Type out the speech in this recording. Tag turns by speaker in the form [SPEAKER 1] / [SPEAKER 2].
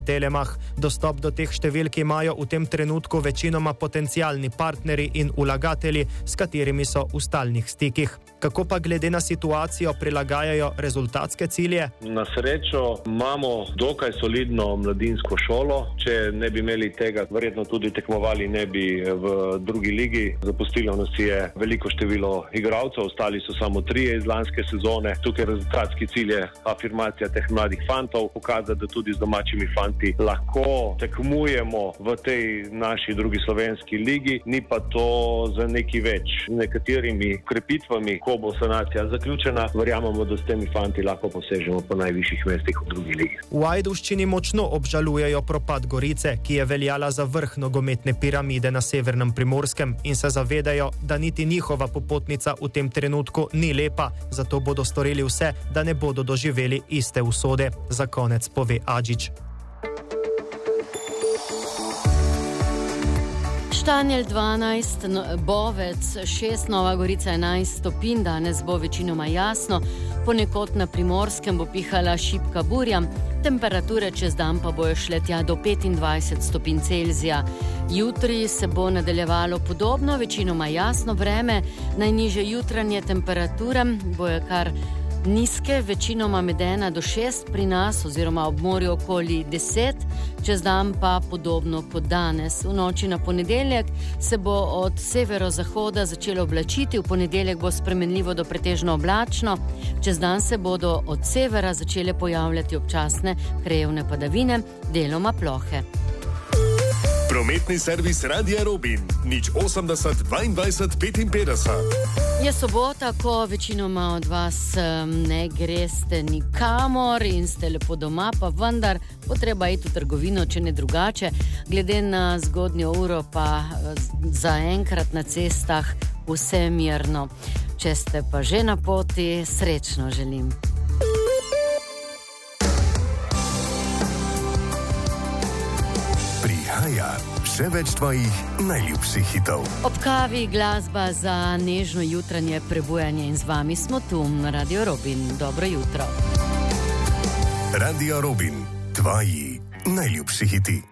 [SPEAKER 1] Telemach. Dostop do teh številk imajo v tem trenutku večinoma potencialni partnerji in vlagatelji, s katerimi so v stalnih stikih. Kako pa glede na situacijo prilagajajo rezultatske cilje?
[SPEAKER 2] Na srečo imamo dokaj solidno mladinsko šolo. Če ne bi imeli tega, verjetno tudi tekmovali ne bi v drugi ligi. Zapustilo nas je veliko število igralcev, ostali so samo 3 iz lanske sezone. Tukaj rezultatski cilj je afirmacija teh mladih fantov, pokazati, da tudi z domačimi fanti lahko tekmujemo v tej naši drugi slovenski ligi, ni pa to za neki več. Nekaterimi ukrepitvami, ko bo sanacija zaključena, verjamemo, da s temi fanti lahko posežemo po najvišjih mestih v drugi ligi.
[SPEAKER 1] V Ajdovščini močno obžalujejo propad Gorice, ki je veljala za vrh nogometne piramide na severnem Primorskem, in se zavedajo, da niti njihova popotnica v tem trenutku ni lepa, zato bodo storili vse, da ne bodo doživeli iste usode. Za konec pove Adžič.
[SPEAKER 3] Štanjel 12, Bovec 6, Nova Gorica 11 stopinj, danes bo večinoma jasno, ponekod na Primorskem bo pihala šibka burja, temperature čez dan pa bojo šle tja do 25 stopinj Celzija. Jutri se bo nadaljevalo podobno, večinoma jasno vreme, najnižje jutranje temperature bojo kar nizke, večinoma med 1 do 6 pri nas oziroma ob morju okoli 10, čez dan pa podobno kot danes. V noči na ponedeljek se bo od severozahoda začelo oblačiti, v ponedeljek bo spremenljivo do pretežno oblačno, čez dan se bodo od severa začele pojavljati občasne krajevne padavine, deloma plohe.
[SPEAKER 4] Prometni servis Radia Robin, 080 22 55.
[SPEAKER 3] Je sobota, ko večinoma od vas ne greste nikamor in ste lepo doma, pa vendar bo treba iti v trgovino, če ne drugače. Glede na zgodnjo uro pa zaenkrat na cestah vse mirno. Če ste pa že na poti, srečno želim.
[SPEAKER 4] Prihaja še več tvojih najljubših hitov.
[SPEAKER 3] Ob kavi glasba za nežno jutranje prebujanje in z vami smo tu na Radio Robin. Dobro jutro.
[SPEAKER 4] Radio Robin, tvoji najljubši hiti.